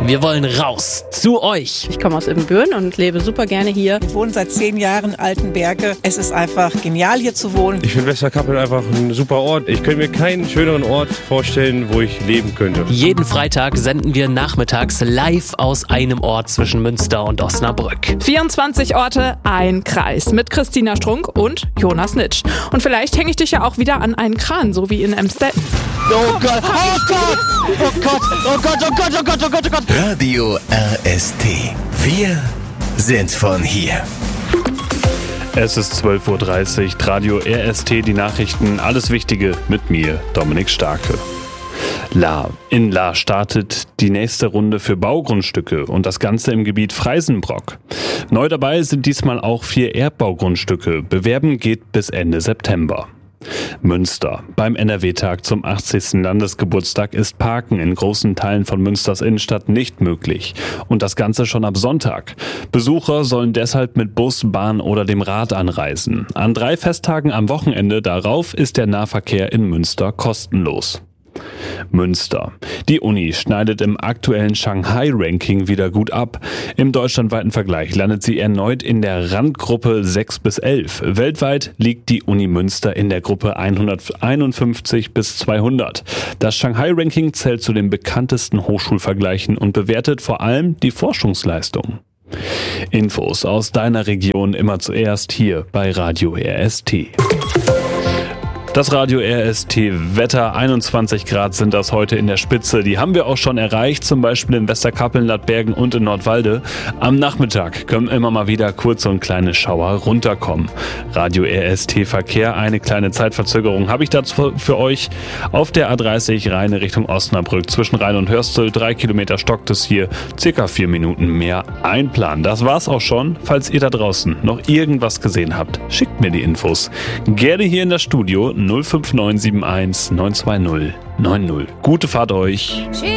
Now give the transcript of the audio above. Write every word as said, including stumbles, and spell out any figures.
Wir wollen raus zu euch. Ich komme aus Ibbenbüren und lebe super gerne hier. Ich wohne seit zehn Jahren in Altenberge. Es ist einfach genial, hier zu wohnen. Ich finde Westerkappeln einfach ein super Ort. Ich könnte mir keinen schöneren Ort vorstellen, wo ich leben könnte. Jeden Freitag senden wir nachmittags live aus einem Ort zwischen Münster und Osnabrück. vierundzwanzig Orte, ein Kreis mit Christina Strunk und Jonas Nitsch. Und vielleicht hänge ich dich ja auch wieder an einen Kran, so wie in Emstetten. Oh Gott, oh Gott, oh Gott, oh Gott, oh Gott, oh Gott, oh Gott, oh Gott. Radio R S T. Wir sind von hier. Es ist zwölf Uhr dreißig, Radio R S T, die Nachrichten, alles Wichtige mit mir, Dominik Starke. La. In La startet die nächste Runde für Baugrundstücke und das Ganze im Gebiet Freisenbrock. Neu dabei sind diesmal auch vier Erdbaugrundstücke. Bewerben geht bis Ende September. Münster. Beim N R W-Tag zum achtzigsten Landesgeburtstag ist Parken in großen Teilen von Münsters Innenstadt nicht möglich. Und das Ganze schon ab Sonntag. Besucher sollen deshalb mit Bus, Bahn oder dem Rad anreisen. An drei Festtagen am Wochenende darauf ist der Nahverkehr in Münster kostenlos. Münster. Die Uni schneidet im aktuellen Shanghai-Ranking wieder gut ab. Im deutschlandweiten Vergleich landet sie erneut in der Randgruppe sechs bis elf. Weltweit liegt die Uni Münster in der Gruppe hunderteinundfünfzig bis zweihundert. Das Shanghai-Ranking zählt zu den bekanntesten Hochschulvergleichen und bewertet vor allem die Forschungsleistung. Infos aus deiner Region immer zuerst hier bei Radio R S T. Das Radio R S T-Wetter, einundzwanzig Grad sind das heute in der Spitze. Die haben wir auch schon erreicht, zum Beispiel in Westerkappeln, Ladbergen und in Nordwalde. Am Nachmittag können immer mal wieder kurze und kleine Schauer runterkommen. Radio R S T-Verkehr, eine kleine Zeitverzögerung habe ich dazu für euch. Auf der A dreißig Rhein Richtung Osnabrück zwischen Rhein und Hörstel, drei Kilometer stockt es hier, circa vier Minuten mehr einplanen. Das war's auch schon. Falls ihr da draußen noch irgendwas gesehen habt, schickt mir die Infos. Gerne hier in das Studio null fünf neun sieben eins neun zwei null neun null. Gute Fahrt euch.